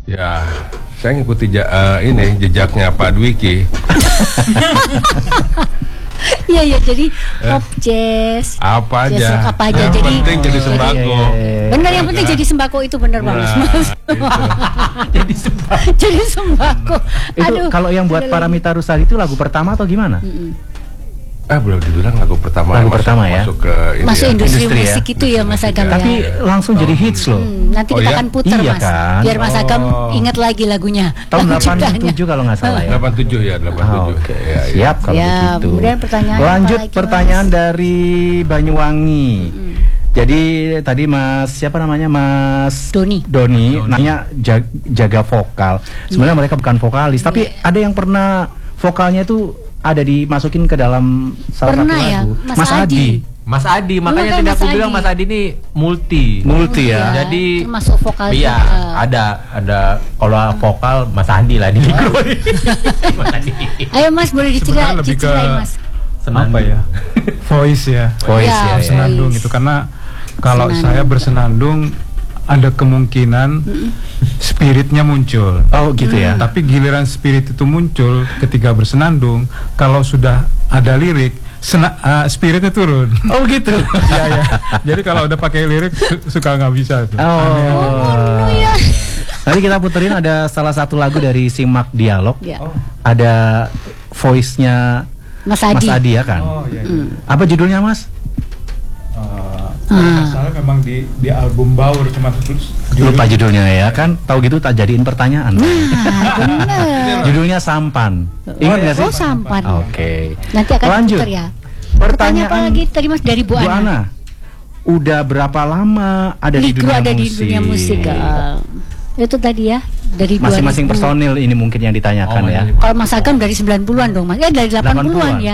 Ya, saya ngikuti jejaknya Pak Dwiki. Iya, jadi pop, jazz, apa aja. Jadi penting jadi sembako. Benar, yang penting jadi sembako itu benar banget. Jadi sembako. Itu kalau yang buat Paramita Rusady itu lagu pertama atau gimana? Belum dibilang lagu pertama. Masuk ke industri musik itu ya Mas Agam. Tapi langsung jadi hits loh. Nanti kita akan putar Mas, kan? Biar Mas Agam ingat lagi lagunya. Tahun 87 kalau nggak salah ya. 87 ya, 87. Siap kalau begitu. Kemudian pertanyaan lanjut pertanyaan dari Banyuwangi. Jadi tadi siapa namanya, Mas Doni nanya jaga vokal. Sebenarnya mereka bukan vokalis, tapi ada yang pernah vokalnya itu ada dimasukin ke dalam salah satu lagu. Mas Adi. Mas Adi, makanya tadi aku bilang Mas Adi ini multi ya. Jadi termasuk vokal. Iya, ada kalau vokal Mas Adi lah di mikro. Ayo Mas, boleh diceritain Mas. Apa ya? Voice ya. Senandung itu, karena kalau saya bersenandung ada kemungkinan spiritnya muncul. Oh gitu ya. Tapi giliran spirit itu muncul ketika bersenandung, kalau sudah ada lirik, spiritnya turun. Oh gitu. Iya. Jadi kalau udah pakai lirik suka nggak bisa tuh. Ya. Nanti kita puterin ada salah satu lagu dari Simak Dialog. Ada voice-nya Mas Adi ya kan? Apa judulnya Mas? Masalah memang di album Baur, cuma lupa judulnya ya kan? Tahu gitu tak jadiin pertanyaan. Bener. Judulnya Sampan. Ingat nggak sih? Sampan. Oke. Nanti akan lanjut ya. Pertanyaan apa lagi tadi Mas dari Bu Ana? Udah berapa lama ada di dunia musik? Itu tadi ya. Dari masing-masing personil ini mungkin yang ditanyakan ya. Kalau Mas Agam dari 90-an dong Mas. Dari 80-an ya.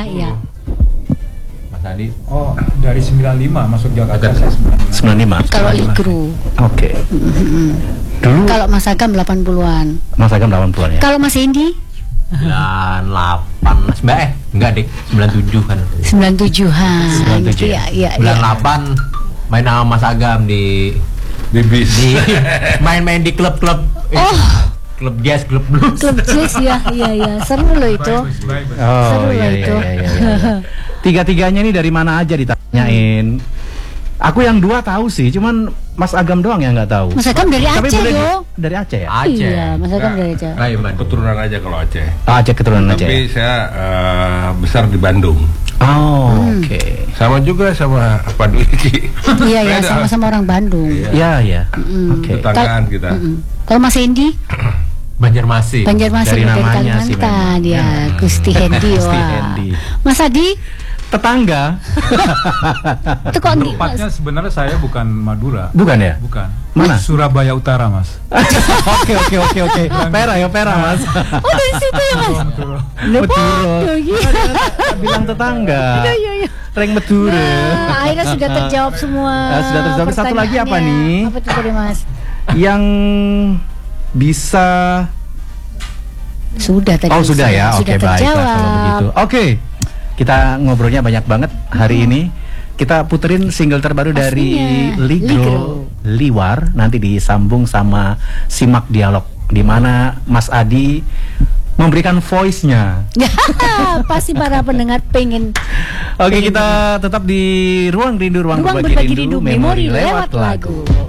Tadi dari 95 masuk Jakarta. 95. Kalau Ligro. Oke. Dulu kalau Mas Agam 80-an. Mas Agam 80-an ya. Kalau Mas Hendy 98. Enggak deh, 97 kan. 97-an. 97. Iya. 98 main sama Mas Agam di bis. Main-main di klub-klub. Klub jazz, klub blues. Klub jazz ya. Seru loh itu. Seru loh itu. Tiga-tiganya ini dari mana aja ditanyain. Aku yang dua tahu sih, cuman Mas Agam doang yang nggak tahu. Mas Agam dari Aceh loh. Dari Aceh ya? Aceh. Iya, Mas Agam dari Aceh. Keturunan aja kalau Aceh. Aceh keturunan Aceh. Tapi saya besar di Bandung. Oke. Sama juga sama Pak Dwiki. Iya, sama-sama orang Bandung. Iya. Oke. Tetanggaan kita. Kalau Mas Hendy Banjarmasin dari Kalimantan ya, Gusti Hendy. Mas Adi tetangga. Itu kok tempatnya sebenarnya saya bukan Madura. Bukan ya? Bukan. Mana? Surabaya Utara, Mas. Oke. Pera Mas. Oh, dari situ ya, Mas. Madura. Bilang tetangga. Iya. Reng Madura. Akhirnya sudah terjawab semua. Sudah terjawab. Satu lagi apa nih? Apa itu tadi, Mas? Yang bisa sudah tadi. Sudah ya. Oke, baiklah kalau begitu. Oke. Kita ngobrolnya banyak banget hari ini. Kita puterin single terbaru dari Ligro, Liwar. Nanti disambung sama Simak Dialog, di mana Mas Adi memberikan voice-nya. Pasti para pendengar pengen. Oke, kita tetap di Ruang Rindu, Ruang Berbagi Rindu, memori lewat lagu.